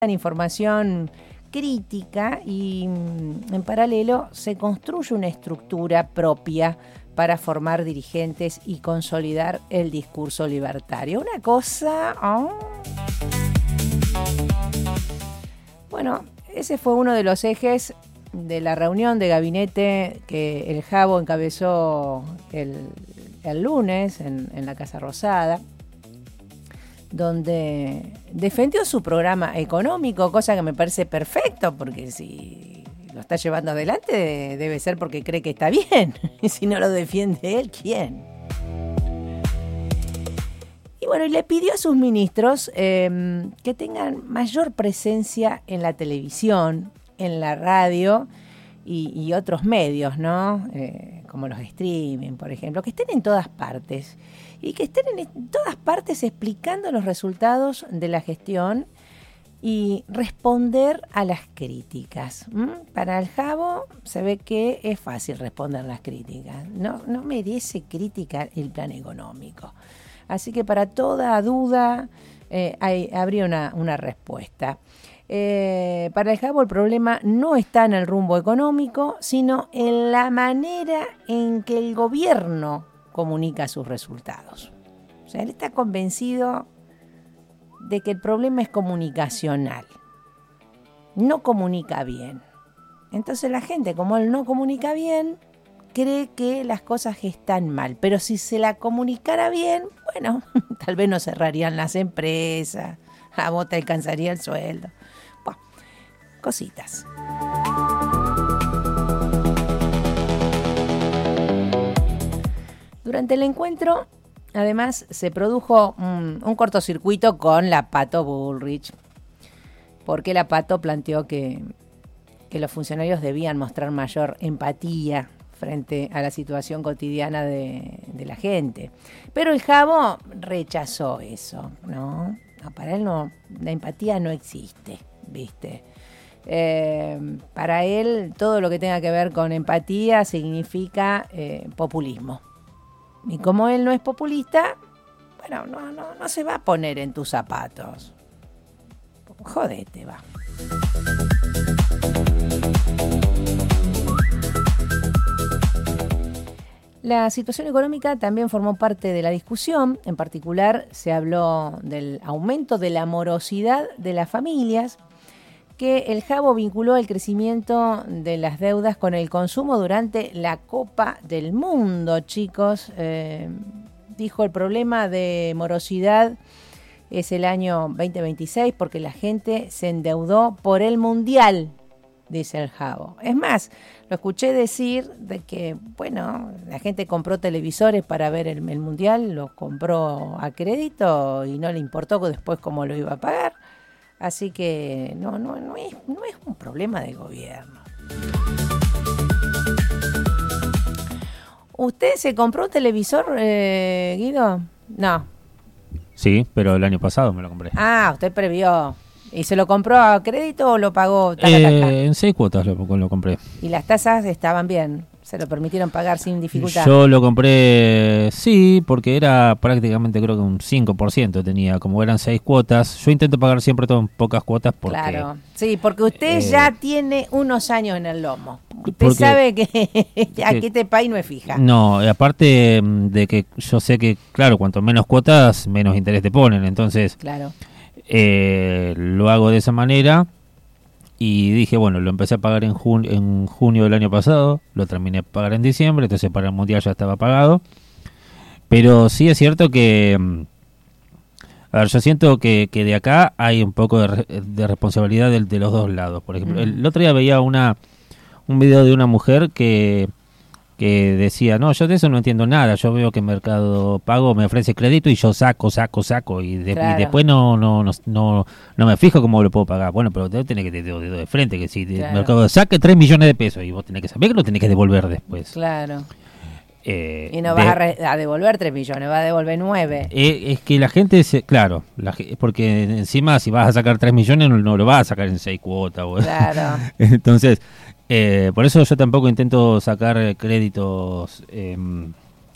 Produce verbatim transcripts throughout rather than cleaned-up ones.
información crítica y en paralelo se construye una estructura propia para formar dirigentes y consolidar el discurso libertario. Una cosa... Oh. Bueno, ese fue uno de los ejes de la reunión de gabinete que el Jabo encabezó el, el lunes en, en la Casa Rosada, donde defendió su programa económico, cosa que me parece perfecto, porque si lo está llevando adelante debe ser porque cree que está bien, y si no lo defiende él, ¿quién? Y bueno, y le pidió a sus ministros eh, que tengan mayor presencia en la televisión, en la radio y, y otros medios, ¿no? Eh, como los streaming, por ejemplo, que estén en todas partes. Y que estén en todas partes explicando los resultados de la gestión y responder a las críticas. ¿Mm? Para el Jabo se ve que es fácil responder las críticas. No, no merece crítica el plan económico. Así que para toda duda eh, hay, habría una, una respuesta. Eh, para el Jabo el problema no está en el rumbo económico, sino en la manera en que el gobierno comunica sus resultados. O sea, él está convencido de que el problema es comunicacional. No comunica bien. Entonces la gente, como él no comunica bien, cree que las cosas están mal. Pero si se la comunicara bien, bueno, tal vez no cerrarían las empresas, a vos te alcanzaría el sueldo. Bueno, cositas. Durante el encuentro, además, se produjo un, un cortocircuito con la Pato Bullrich, porque la Pato planteó que, que los funcionarios debían mostrar mayor empatía frente a la situación cotidiana de, de la gente. Pero el Jabo rechazó eso, ¿no? No, para él no, la empatía no existe, ¿viste? Eh, para él, todo lo que tenga que ver con empatía significa eh, populismo. Y como él no es populista, bueno, no, no, no se va a poner en tus zapatos. Jodete, va. La situación económica también formó parte de la discusión. En particular, se habló del aumento de la morosidad de las familias, que el Jabo vinculó el crecimiento de las deudas con el consumo durante la Copa del Mundo, chicos. Eh, dijo, el problema de morosidad es el año veinte veintiséis porque la gente se endeudó por el Mundial, dice el Jabo. Es más, lo escuché decir de que, bueno, la gente compró televisores para ver el, el Mundial, los compró a crédito y no le importó después cómo lo iba a pagar. Así que no, no, no, es, no es un problema del gobierno. ¿Usted se compró un televisor, eh, Guido? No. Sí, pero el año pasado me lo compré. Ah, usted previó. ¿Y se lo compró a crédito o lo pagó? Taca, eh, taca? En seis cuotas lo, lo compré. ¿Y las tasas estaban bien? ¿Se lo permitieron pagar sin dificultad? Yo lo compré, sí, porque era prácticamente creo que un cinco por ciento tenía, como eran seis cuotas. Yo intento pagar siempre todo en pocas cuotas porque... Claro, sí, porque usted eh, ya tiene unos años en el lomo. Usted porque, sabe que aquí este país no es fija. No, aparte de que yo sé que, claro, cuanto menos cuotas, menos interés te ponen. Entonces, claro. eh, lo hago de esa manera. Y dije, bueno, lo empecé a pagar en, jun- en junio del año pasado, lo terminé de pagar en diciembre, entonces para el Mundial ya estaba pagado. Pero sí es cierto que, a ver, yo siento que, que de acá hay un poco de, re- de responsabilidad de, de los dos lados. Por ejemplo, mm. el, el otro día veía una un video de una mujer que, que decía, no, yo de eso no entiendo nada, yo veo que Mercado Pago me ofrece crédito y yo saco, saco, saco, y, de, claro. y después no no, no no no me fijo cómo lo puedo pagar. Bueno, pero usted tiene que tener dedo de frente, que si claro. el Mercado saque tres millones de pesos y vos tenés que saber que lo tenés que devolver después. Claro. Eh, y no de, vas a, re, a devolver tres millones, vas a devolver nueve. Eh, es que la gente, se, claro, la, porque encima si vas a sacar tres millones no, no lo vas a sacar en seis cuotas. O, claro. Entonces, eh, por eso yo tampoco intento sacar créditos eh,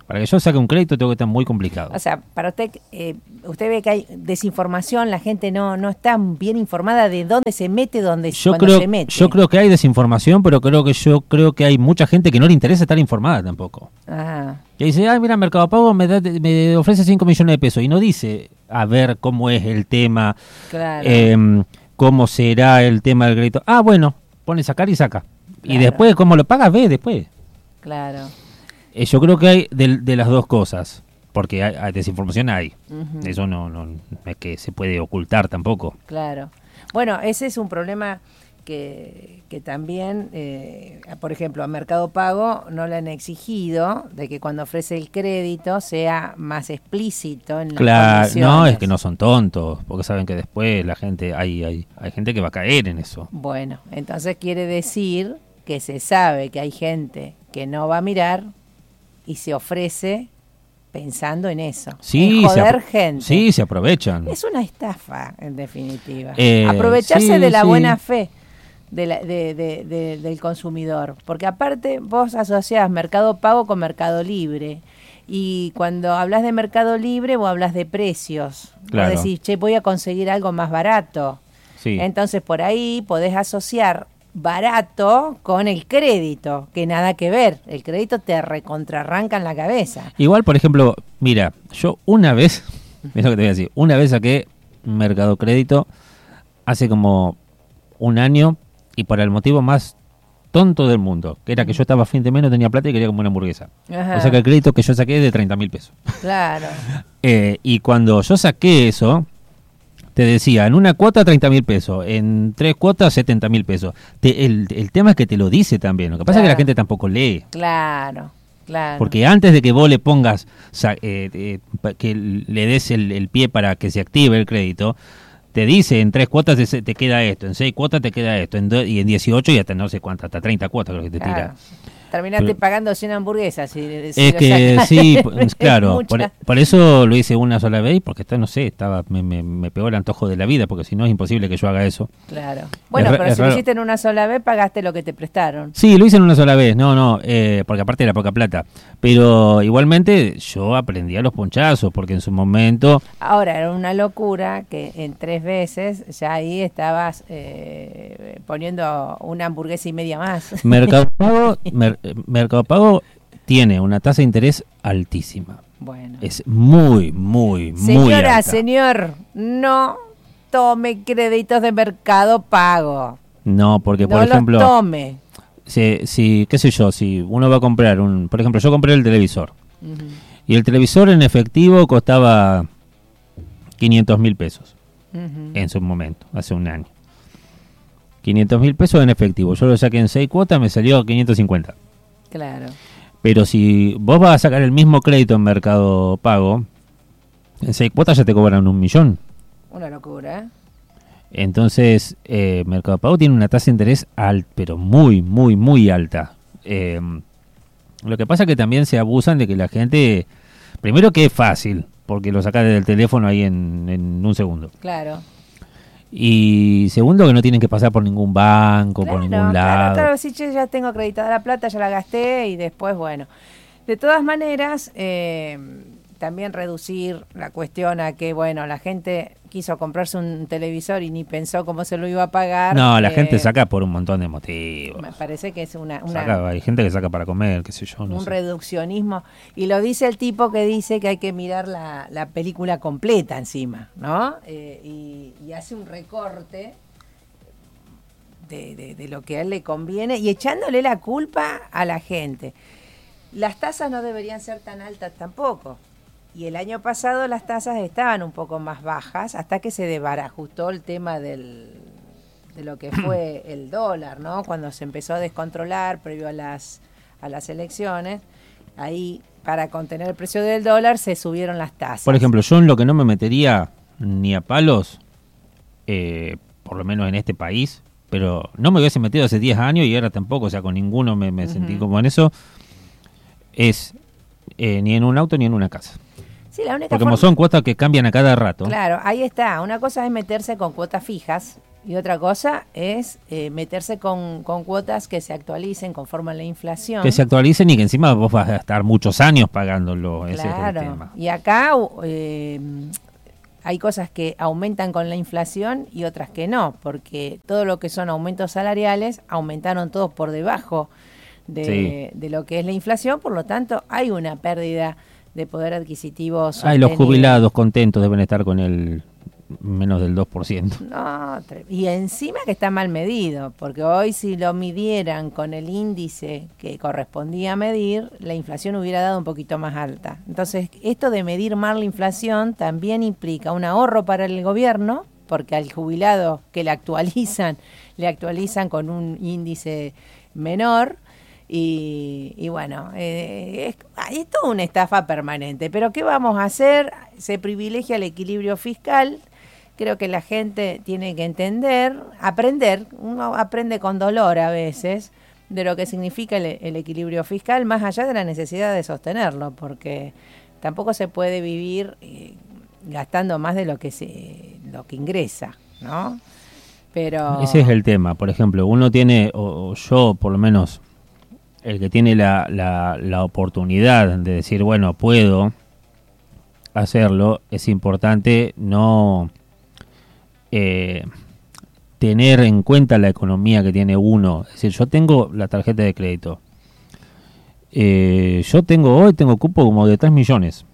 Para que yo saque un crédito tengo que estar muy complicado. O sea, para usted, eh, usted ve que hay desinformación, la gente no no está bien informada de dónde se mete, dónde yo cuando creo, se mete. Yo creo que hay desinformación, pero creo que yo creo que hay mucha gente que no le interesa estar informada tampoco. Ah. Que dice, ay, mira, Mercado Pago me, da, me ofrece cinco millones de pesos. Y no dice, a ver cómo es el tema, Claro. eh, cómo será el tema del crédito. Ah, bueno, pone sacar y saca. Claro. Y después, cómo lo pagas, ve después. Claro. Eh, yo creo que hay de, de las dos cosas, porque hay, hay desinformación hay. Uh-huh. Eso no, no, no es que se puede ocultar tampoco. Claro. Bueno, ese es un problema que, que también, eh, por ejemplo, a Mercado Pago no le han exigido de que cuando ofrece el crédito sea más explícito en las Claro, condiciones. no, es que no son tontos, porque saben que después la gente, hay, hay, hay gente que va a caer en eso. Bueno, entonces quiere decir que se sabe que hay gente que no va a mirar y se ofrece pensando en eso, Sí, en joder se apro- gente. Sí, se aprovechan. Es una estafa, en definitiva. Eh, Aprovecharse sí, de la sí. buena fe de la- de- de- de- del consumidor. Porque aparte vos asociás Mercado Pago con Mercado Libre. Y cuando hablas de Mercado Libre, vos hablas de precios. Claro. Vos decís, che, voy a conseguir algo más barato. Sí. Entonces por ahí podés asociar barato con el crédito, que nada que ver. El crédito te recontrarranca en la cabeza. Igual, por ejemplo, mira, yo una vez, es lo que te voy a decir, una vez saqué Mercado Crédito hace como un año y por el motivo más tonto del mundo, que era que yo estaba a fin de mes, no tenía plata y quería como una hamburguesa. Ajá. O sea que el crédito que yo saqué es de treinta mil pesos. Claro. Eh, y cuando yo saqué eso, te decía, en una cuota treinta mil pesos, en tres cuotas setenta mil pesos. Te, el, el tema es que te lo dice también. Lo que pasa Claro. es que la gente tampoco lee. Claro, claro. Porque antes de que vos le pongas, sa- eh, eh, pa- que le des el, el pie para que se active el crédito, te dice en tres cuotas te, te queda esto, en seis cuotas te queda esto, en do- y en dieciocho y hasta no sé cuántas, hasta treinta cuotas creo que te Claro. tira. Terminaste Pero- pagando cien hamburguesas. Si, si Es lo que sacas. sí, Es pues, claro, por, mucha. por eso lo hice una sola vez, porque está, no sé, estaba me, me, me pegó el antojo de la vida, porque si no es imposible que yo haga eso. Claro. Bueno, Es ra- pero es si lo raro. hiciste en una sola vez, pagaste lo que te prestaron. Sí, lo hice en una sola vez, no, no, eh, porque aparte era poca plata. Pero igualmente yo aprendí a los ponchazos, porque en su momento... Ahora, era una locura que en tres veces ya ahí estabas eh, poniendo una hamburguesa y media más. Mercado Pago, Mer- eh, Mercado Pago tiene una tasa de interés altísima. Bueno. Es muy, muy, muy Señora, alta. señor, no tome créditos de Mercado Pago. No, porque No por los ejemplo... tome. Si, si, qué sé yo, si uno va a comprar un... Por ejemplo, yo compré el televisor. Ujú. Y el televisor en efectivo costaba quinientos mil pesos Ujú. en su momento, hace un año. quinientos mil pesos en efectivo. Yo lo saqué en seis cuotas, me salió a quinientos cincuenta. Claro. Pero si vos vas a sacar el mismo crédito en Mercado Pago, en seis cuotas ya te cobran un millón. Una locura, ¿eh? Entonces, eh, Mercado Pago tiene una tasa de interés alta, pero muy, muy, muy alta. Eh, lo que pasa es que también se abusan de que la gente... Primero que es fácil, porque lo sacas desde el teléfono ahí en, en un segundo. Claro. Y segundo que no tienen que pasar por ningún banco, Claro, por ningún claro, lado. claro, si yo ya tengo acreditada la plata, ya la gasté y después, bueno. De todas maneras, eh, también reducir la cuestión a que, bueno, la gente quiso comprarse un televisor y ni pensó cómo se lo iba a pagar. No, la eh, gente saca por un montón de motivos. Me parece que es una, una- Saca- hay gente que saca para comer, qué sé yo, no un sé. reduccionismo. Y lo dice el tipo que dice que hay que mirar la, la película completa encima, ¿no? Eh, y, y hace un recorte de, de- de lo que a él le conviene y echándole la culpa a la gente. Las tasas no deberían ser tan altas tampoco. Y el año pasado las tasas estaban un poco más bajas hasta que se desbarajustó el tema del, de lo que fue el dólar, ¿no? Cuando se empezó a descontrolar previo a las, a las elecciones, ahí para contener el precio del dólar se subieron las tasas. Por ejemplo, yo en lo que no me metería ni a palos, eh, por lo menos en este país, pero no me hubiese metido hace diez años y ahora tampoco, o sea, con ninguno me, me Ujú. sentí como en eso, es eh, ni en un auto ni en una casa. Sí, la única Porque como forma- son cuotas que cambian a cada rato. Claro, ahí está. Una cosa es meterse con cuotas fijas Y otra cosa es eh, meterse con, con cuotas que se actualicen conforme a la inflación. Que se actualicen y que encima vos vas a estar muchos años pagándolo. Ese Claro. es el tema. Y acá eh, hay cosas que aumentan con la inflación y otras que no, porque todo lo que son aumentos salariales aumentaron todos por debajo de, Sí. de lo que es la inflación, por lo tanto hay una pérdida de poder adquisitivo Ay, sostenido. los jubilados contentos deben estar con el menos del dos por ciento. No, tre- y encima que está mal medido, porque hoy si lo midieran con el índice que correspondía medir, la inflación hubiera dado un poquito más alta. Entonces, esto de medir mal la inflación también implica un ahorro para el gobierno, porque al jubilado que le actualizan, le actualizan con un índice menor. Y, y bueno, eh, es, es toda una estafa permanente. Pero ¿qué vamos a hacer? Se privilegia el equilibrio fiscal. Creo que la gente tiene que entender, aprender, uno aprende con dolor a veces, de lo que significa el, el equilibrio fiscal, más allá de la necesidad de sostenerlo, porque tampoco se puede vivir eh, gastando más de lo que se lo que ingresa, ¿no? Pero Ese es el tema. Por ejemplo, uno tiene, o, o yo por lo menos, el que tiene la, la, la oportunidad de decir, bueno, puedo hacerlo, es importante no eh, tener en cuenta la economía que tiene uno. Es decir, yo tengo la tarjeta de crédito. Eh, yo tengo hoy, tengo cupo como de tres millones.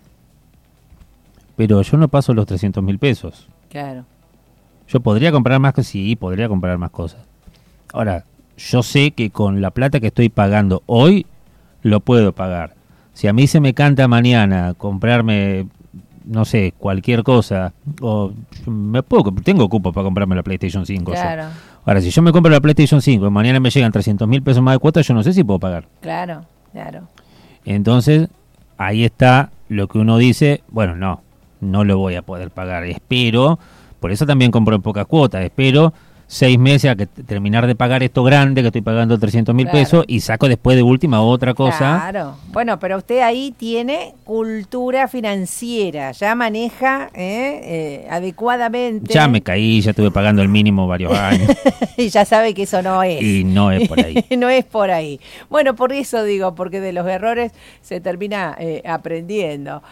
Pero yo no paso los trescientos mil pesos. claro, Yo podría comprar más cosas, sí, podría comprar más cosas. Ahora, yo sé que con la plata que estoy pagando hoy, lo puedo pagar. Si a mí se me canta mañana comprarme, no sé, cualquier cosa, o me puedo, tengo cupo para comprarme la PlayStation cinco. claro, Yo. Ahora, si yo me compro la PlayStation cinco y mañana me llegan trescientos mil pesos más de cuota, yo no sé si puedo pagar. claro, claro. Entonces, ahí está lo que uno dice, bueno, no, no lo voy a poder pagar. Espero, por eso también compro en pocas cuotas, espero seis meses a que t- terminar de pagar esto grande que estoy pagando trescientos mil Claro. pesos y saco después de última otra cosa. Claro. Bueno, pero usted ahí tiene cultura financiera, ya maneja eh, eh, adecuadamente. Ya me caí, ya estuve pagando el mínimo varios años Y ya sabe que eso no es. y no es por ahí. No es por ahí. Bueno, por eso digo, porque de los errores se termina eh, aprendiendo.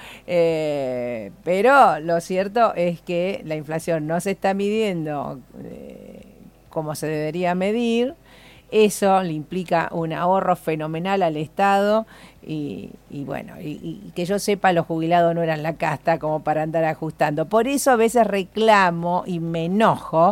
Eh, pero lo cierto es que la inflación no se está midiendo eh, como se debería medir. Eso le implica un ahorro fenomenal al Estado y, y bueno, y, y que yo sepa, los jubilados no eran la casta como para andar ajustando. Por eso a veces reclamo y me enojo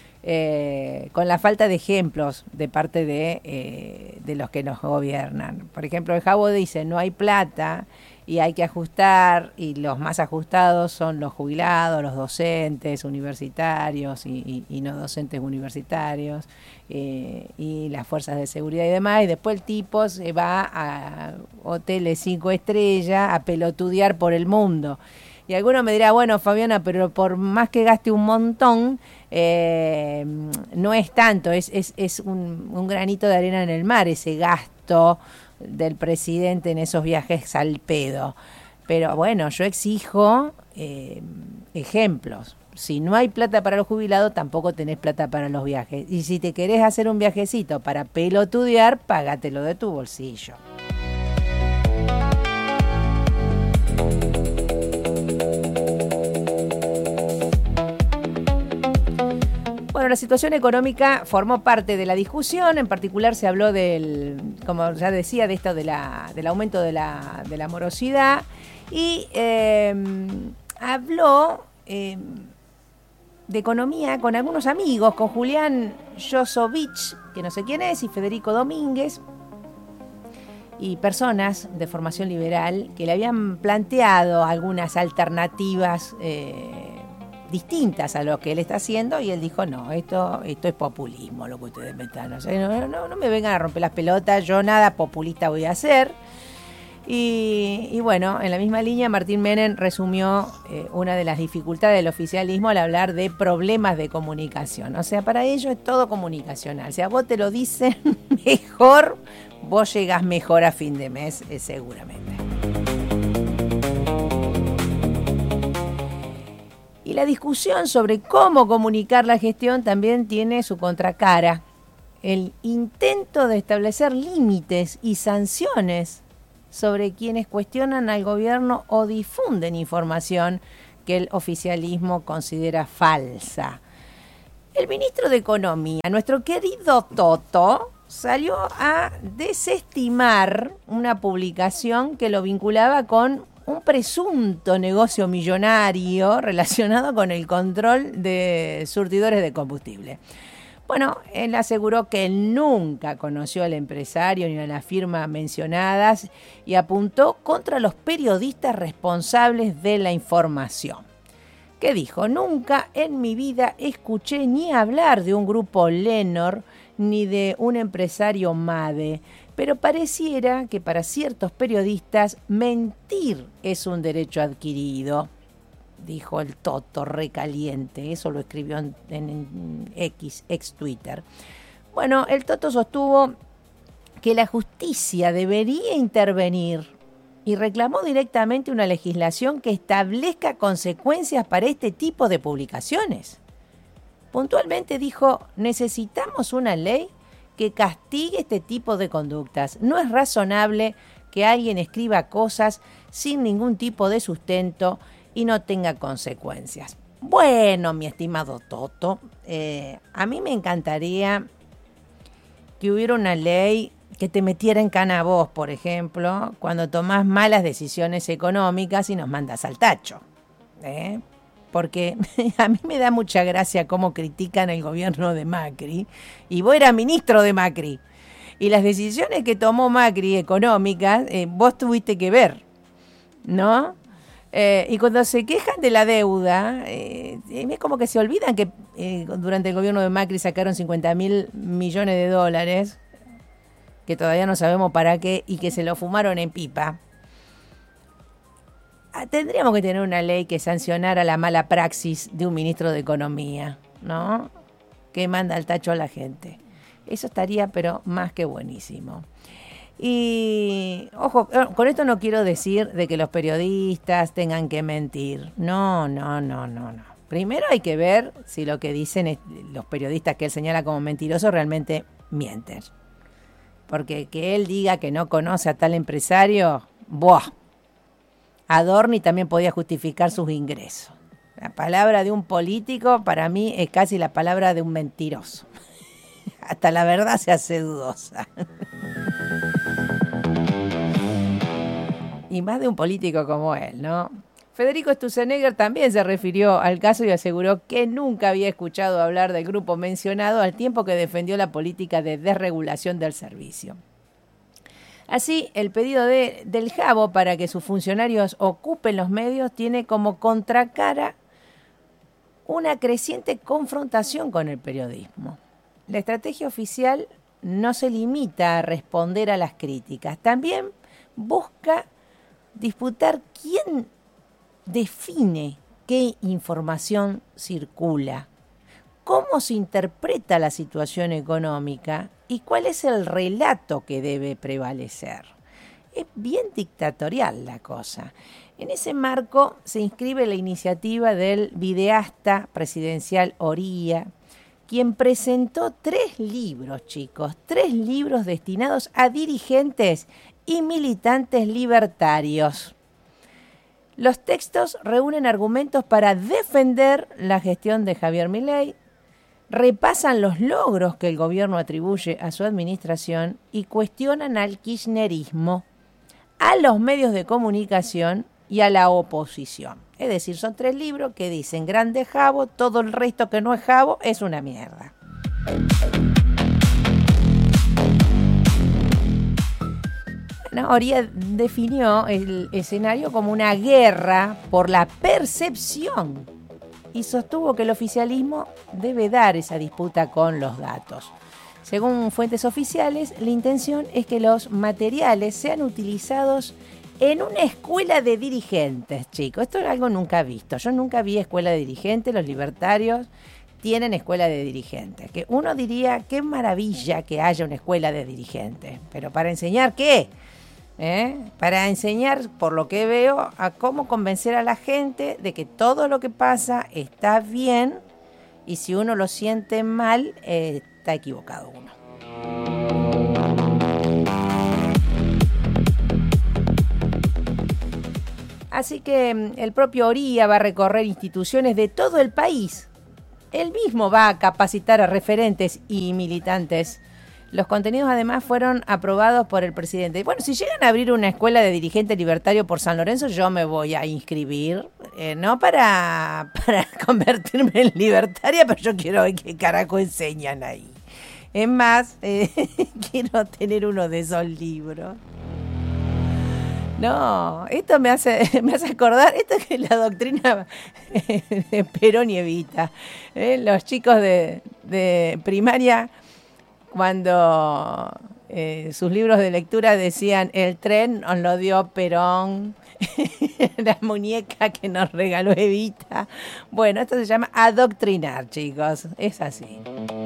eh, con la falta de ejemplos de parte de, eh, de los que nos gobiernan. Por ejemplo, el Jabo dice, no hay plata y hay que ajustar, y los más ajustados son los jubilados, los docentes universitarios y, y, y no docentes universitarios, eh, y las fuerzas de seguridad y demás, y después el tipo se va a hoteles cinco estrellas a pelotudear por el mundo. Y alguno me dirá, bueno, Fabiana, pero por más que gaste un montón, eh, no es tanto, es, es, es un, un granito de arena en el mar ese gasto del presidente en esos viajes al pedo. Pero bueno, yo exijo eh, ejemplos. Si no hay plata para los jubilados, tampoco tenés plata para los viajes. Y si te querés hacer un viajecito para pelotudear, págatelo de tu bolsillo. Bueno, la situación económica formó parte de la discusión, en particular se habló del, como ya decía, de esto de la, del aumento de la, de la morosidad, y eh, habló eh, de economía con algunos amigos, con Julián Josovich, que no sé quién es, y Federico Domínguez, y personas de formación liberal que le habían planteado algunas alternativas eh, distintas a lo que él está haciendo, y él dijo, no, esto esto es populismo lo que ustedes me están haciendo, no, no, no me vengan a romper las pelotas, yo nada populista voy a hacer. Y, y bueno, en la misma línea, Martín Menem resumió eh, una de las dificultades del oficialismo al hablar de problemas de comunicación. O sea, para ellos es todo comunicacional. O sea, vos te lo dicen mejor, vos llegás mejor a fin de mes, eh, seguramente. Y la discusión sobre cómo comunicar la gestión también tiene su contracara. El intento de establecer límites y sanciones sobre quienes cuestionan al gobierno o difunden información que el oficialismo considera falsa. El ministro de Economía, nuestro querido Toto, salió a desestimar una publicación que lo vinculaba con un presunto negocio millonario relacionado con el control de surtidores de combustible. Bueno, él aseguró que él nunca conoció al empresario ni a la firma mencionadas y apuntó contra los periodistas responsables de la información. ¿Qué dijo? Nunca en mi vida escuché ni hablar de un grupo Lenor ni de un empresario Made, pero pareciera que para ciertos periodistas mentir es un derecho adquirido, dijo el Toto recaliente. Eso lo escribió en, en X, ex Twitter. Bueno, el Toto sostuvo que la justicia debería intervenir y reclamó directamente una legislación que establezca consecuencias para este tipo de publicaciones. Puntualmente dijo, necesitamos una ley que castigue este tipo de conductas. No es razonable que alguien escriba cosas sin ningún tipo de sustento y no tenga consecuencias. Bueno, mi estimado Toto, eh, a mí me encantaría que hubiera una ley que te metiera en cana a vos, por ejemplo, cuando tomás malas decisiones económicas y nos mandas al tacho. ¿eh? Porque a mí me da mucha gracia cómo critican el gobierno de Macri, y vos eras ministro de Macri, y las decisiones que tomó Macri económicas, eh, vos tuviste que ver, ¿no? Eh, y cuando se quejan de la deuda, eh, es como que se olvidan que eh, durante el gobierno de Macri sacaron cincuenta mil millones de dólares, que todavía no sabemos para qué, y que se lo fumaron en pipa. Ah, tendríamos que tener una ley que sancionara la mala praxis de un ministro de Economía, ¿no? Que manda al tacho a la gente. Eso estaría, pero más que buenísimo. Y, ojo, con esto no quiero decir de que los periodistas tengan que mentir. No, no, no, no, no. Primero hay que ver si lo que dicen los periodistas que él señala como mentirosos realmente mienten. Porque que él diga que no conoce a tal empresario, ¡buah! Adorni también podía justificar sus ingresos. La palabra de un político para mí es casi la palabra de un mentiroso. Hasta la verdad se hace dudosa. Y más de un político como él, ¿no? Federico Sturzenegger también se refirió al caso y aseguró que nunca había escuchado hablar del grupo mencionado al tiempo que defendió la política de desregulación del servicio. Así, el pedido de, del Jabo para que sus funcionarios ocupen los medios tiene como contracara una creciente confrontación con el periodismo. La estrategia oficial no se limita a responder a las críticas, también busca disputar quién define qué información circula, cómo se interpreta la situación económica y cuál es el relato que debe prevalecer. Es bien dictatorial la cosa. En ese marco se inscribe la iniciativa del videasta presidencial Oría, quien presentó tres libros, chicos, tres libros destinados a dirigentes y militantes libertarios. Los textos reúnen argumentos para defender la gestión de Javier Milei, repasan los logros que el gobierno atribuye a su administración y cuestionan al kirchnerismo, a los medios de comunicación y a la oposición. Es decir, son tres libros que dicen grande Jabo, todo el resto que no es Jabo es una mierda. Bueno, Oría definió el escenario como una guerra por la percepción y sostuvo que el oficialismo debe dar esa disputa con los datos. Según fuentes oficiales, la intención es que los materiales sean utilizados en una escuela de dirigentes, chicos. Esto es algo nunca visto. Yo nunca vi escuela de dirigentes. Los libertarios tienen escuela de dirigentes. Que uno diría, qué maravilla que haya una escuela de dirigentes. Pero ¿para enseñar qué? ¿eh? Para enseñar, por lo que veo, a cómo convencer a la gente de que todo lo que pasa está bien y si uno lo siente mal, eh, está equivocado uno. Así que el propio Oria va a recorrer instituciones de todo el país. Él mismo va a capacitar a referentes y militantes. Los contenidos además fueron aprobados por el presidente. Bueno, si llegan a abrir una escuela de dirigente libertario por San Lorenzo, yo me voy a inscribir. Eh, no para, para convertirme en libertaria, pero yo quiero ver qué carajo enseñan ahí. Es más, eh, quiero tener uno de esos libros. No, esto me hace, me hace acordar, esto es la doctrina de Perón y Evita. ¿eh? Los chicos de, de primaria, cuando eh, sus libros de lectura decían, el tren nos lo dio Perón, la muñeca que nos regaló Evita. Bueno, esto se llama adoctrinar, chicos, es así.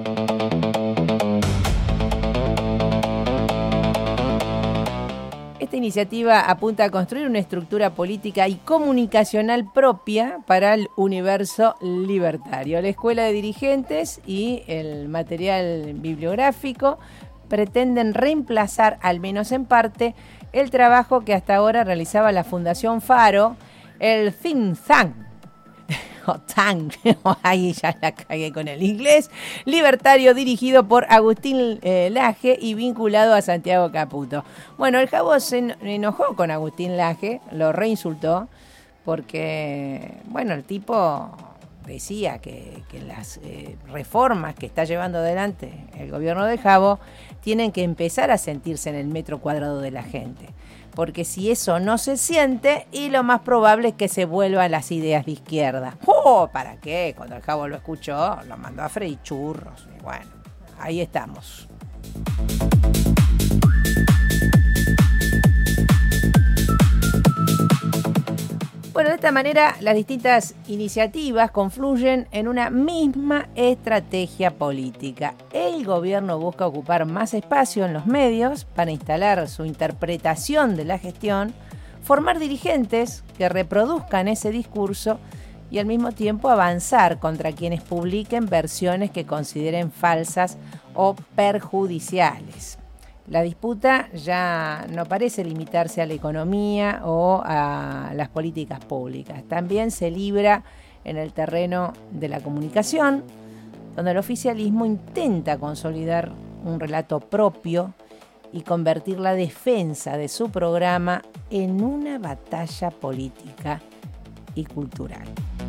Esta iniciativa apunta a construir una estructura política y comunicacional propia para el universo libertario. La escuela de dirigentes y el material bibliográfico pretenden reemplazar, al menos en parte, el trabajo que hasta ahora realizaba la Fundación Faro, el think tank, o tank, ahí ya la cagué con el inglés, libertario dirigido por Agustín eh, Laje y vinculado a Santiago Caputo. Bueno, el Jabo se enojó con Agustín Laje, lo reinsultó, porque, bueno, el tipo decía que, que las eh, reformas que está llevando adelante el gobierno de Jabo tienen que empezar a sentirse en el metro cuadrado de la gente. Porque si eso no se siente, y lo más probable es que se vuelvan a las ideas de izquierda. ¡Oh! ¿Para qué? Cuando el Jabo lo escuchó, lo mandó a freír churros. Y bueno, ahí estamos. Bueno, de esta manera las distintas iniciativas confluyen en una misma estrategia política. El gobierno busca ocupar más espacio en los medios para instalar su interpretación de la gestión, formar dirigentes que reproduzcan ese discurso y al mismo tiempo avanzar contra quienes publiquen versiones que consideren falsas o perjudiciales. La disputa ya no parece limitarse a la economía o a las políticas públicas. También se libra en el terreno de la comunicación, donde el oficialismo intenta consolidar un relato propio y convertir la defensa de su programa en una batalla política y cultural.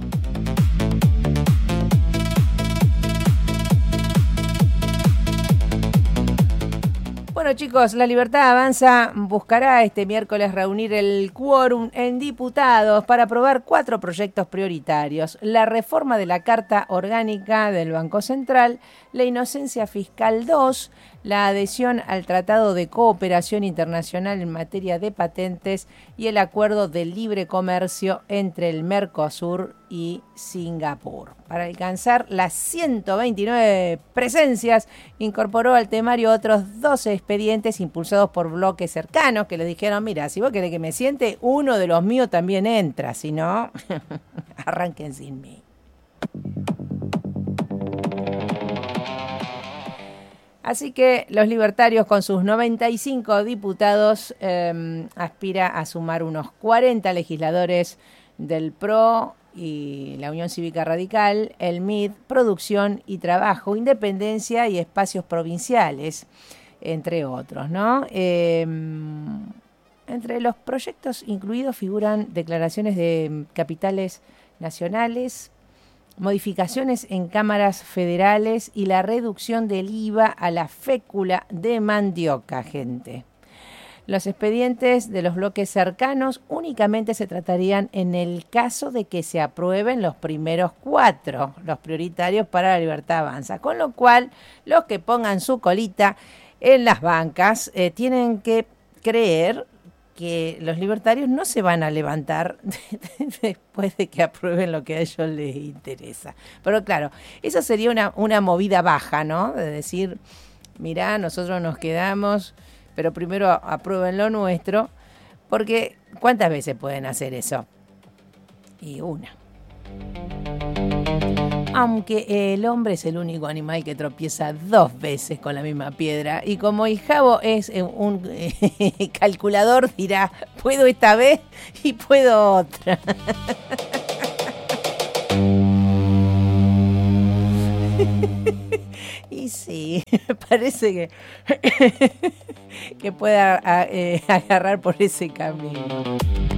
Bueno, chicos, La Libertad Avanza buscará este miércoles reunir el quórum en diputados para aprobar cuatro proyectos prioritarios: la reforma de la Carta Orgánica del Banco Central, la inocencia fiscal dos, la adhesión al Tratado de Cooperación Internacional en materia de patentes y el acuerdo de libre comercio entre el Mercosur y Singapur. Para alcanzar las ciento veintinueve presencias, incorporó al temario otros doce expedientes impulsados por bloques cercanos que le dijeron, mira, si vos querés que me siente, uno de los míos también entra, si no, arranquen sin mí. Así que los libertarios, con sus noventa y cinco diputados, eh, aspira a sumar unos cuarenta legisladores del P R O y la Unión Cívica Radical, el M I D, Producción y Trabajo, Independencia y Espacios Provinciales, entre otros, ¿no? Eh, entre los proyectos incluidos figuran declaraciones de capitales nacionales, modificaciones en cámaras federales y la reducción del I V A a la fécula de mandioca, gente. Los expedientes de los bloques cercanos únicamente se tratarían en el caso de que se aprueben los primeros cuatro, los prioritarios para La Libertad Avanza, con lo cual los que pongan su colita en las bancas eh, tienen que creer que los libertarios no se van a levantar después de que aprueben lo que a ellos les interesa. Pero claro, eso sería una, una movida baja, ¿no? De decir, mirá, nosotros nos quedamos pero primero aprueben lo nuestro, porque ¿cuántas veces pueden hacer eso? Y una. Aunque el hombre es el único animal que tropieza dos veces con la misma piedra, y como el jabo es un eh, calculador, dirá, puedo esta vez y puedo otra. Y sí, me parece que, que pueda eh, agarrar por ese camino.